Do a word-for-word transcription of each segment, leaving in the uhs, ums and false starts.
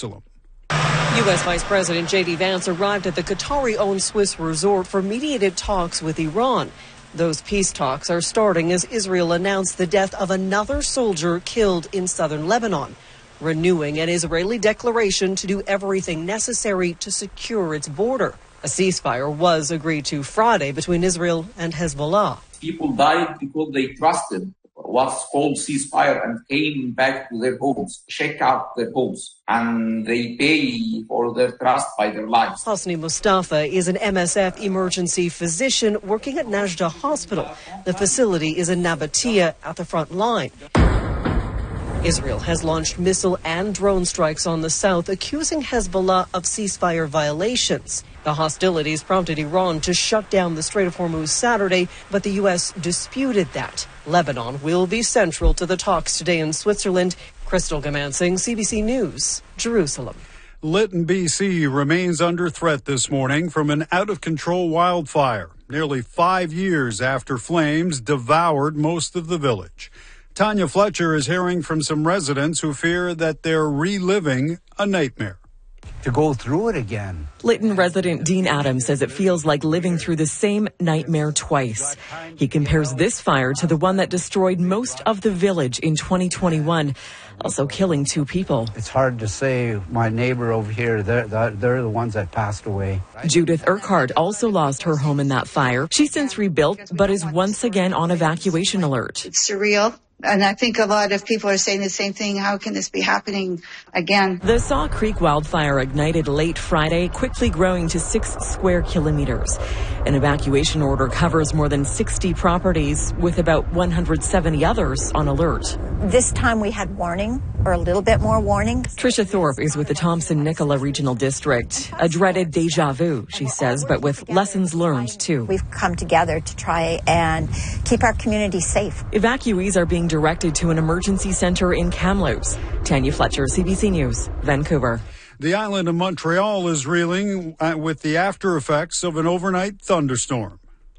Jerusalem. U S. Vice President J D. Vance arrived at the Qatari-owned Swiss resort for mediated talks with Iran. Those peace talks are starting as Israel announced the death of another soldier killed in southern Lebanon, renewing an Israeli declaration to do everything necessary to secure its border. A ceasefire was agreed to Friday between Israel and Hezbollah. People died because they trusted what's called ceasefire and came back to their homes, check out their homes, and they pay for their trust by their lives. Hosni Mustafa is an M S F emergency physician working at Najda Hospital. The facility is in Nabatea at the front line. Israel has launched missile and drone strikes on the south, accusing Hezbollah of ceasefire violations. The hostilities prompted Iran to shut down the Strait of Hormuz Saturday, but the U S disputed that. Lebanon will be central to the talks today in Switzerland. Crystal Gamansing, C B C News, Jerusalem. Lytton, B C remains under threat this morning from an out-of-control wildfire, nearly five years after flames devoured most of the village. Tanya Fletcher is hearing from some residents who fear that they're reliving a nightmare. To go through it again. Lytton resident Dean Adams says it feels like living through the same nightmare twice. He compares this fire to the one that destroyed most of the village in twenty twenty-one, also killing two people. It's hard to say. My neighbor over here, they're, they're the ones that passed away. Judith Urquhart also lost her home in that fire. She's since rebuilt, but is once again on evacuation alert. It's surreal. And I think a lot of people are saying the same thing. How can this be happening again? The Saw Creek wildfire ignited late Friday, quickly growing to six square kilometers. An evacuation order covers more than sixty properties, with about one hundred seventy others on alert. This time we had warning, or a little bit more warning. Tricia Thorpe is with the Thompson-Nicola Regional District. A dreaded deja vu, she says, but with lessons learned, too. We've come together to try and keep our community safe. Evacuees are being directed to an emergency center in Kamloops. Tanya Fletcher, C B C News, Vancouver. The island of Montreal is reeling with the after effects of an overnight thunderstorm.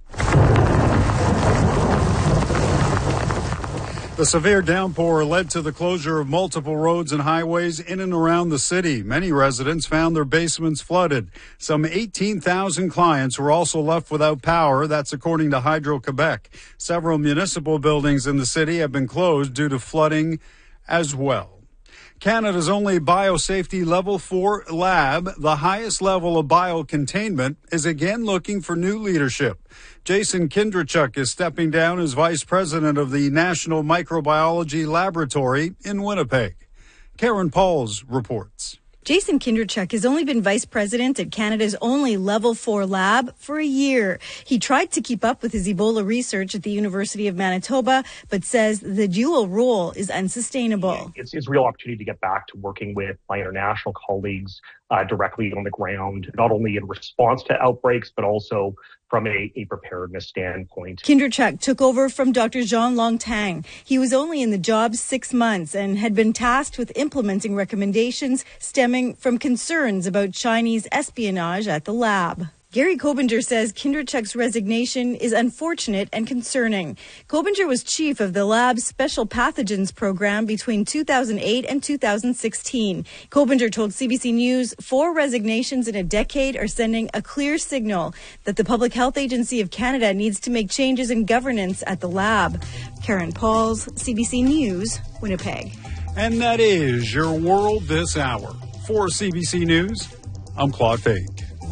The severe downpour led to the closure of multiple roads and highways in and around the city. Many residents found their basements flooded. Some eighteen thousand clients were also left without power. That's according to Hydro-Quebec. Several municipal buildings in the city have been closed due to flooding as well. Canada's only biosafety level four lab, the highest level of biocontainment, is again looking for new leadership. Jason Kindrachuk is stepping down as vice president of the National Microbiology Laboratory in Winnipeg. Karen Pauls reports. Jason Kindrachuk has only been vice president at Canada's only level four lab for a year. He tried to keep up with his Ebola research at the University of Manitoba, but says the dual role is unsustainable. It's, it's a real opportunity to get back to working with my international colleagues uh, directly on the ground, not only in response to outbreaks, but also from a, a preparedness standpoint. Kindrachuk took over from Doctor Jean Longtang. He was only in the job six months and had been tasked with implementing recommendations stemming from concerns about Chinese espionage at the lab. Gary Kobinger says Kindrachuk's resignation is unfortunate and concerning. Kobinger was chief of the lab's special pathogens program between two thousand eight and two thousand sixteen. Kobinger told C B C News four resignations in a decade are sending a clear signal that the Public Health Agency of Canada needs to make changes in governance at the lab. Karen Pauls, C B C News, Winnipeg. And that is your world this hour. For C B C News, I'm Claude Fake.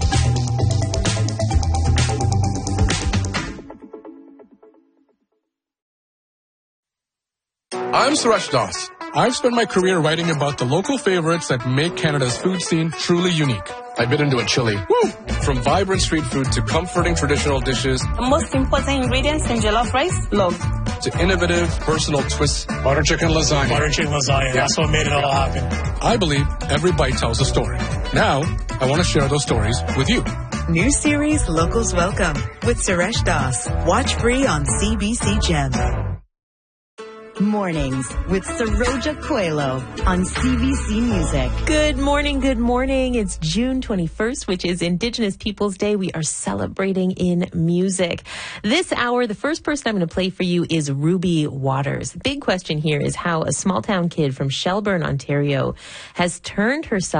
I'm Suresh Das. I've spent my career writing about the local favorites that make Canada's food scene truly unique. I bit into a chili. Woo! From vibrant street food to comforting traditional dishes. The most important ingredients in jollof rice, love. To innovative, personal twists. Butter chicken lasagna. Butter chicken lasagna. That's what made it all happen. I believe every bite tells a story. Now, I want to share those stories with you. New series Locals Welcome with Suresh Das. Watch free on C B C Gem. Mornings with Saroja Coelho on C B C Music. Good morning, good morning. It's June twenty-first, which is Indigenous Peoples Day. We are celebrating in music. This hour, the first person I'm going to play for you is Ruby Waters. The big question here is how a small town kid from Shelburne, Ontario has turned herself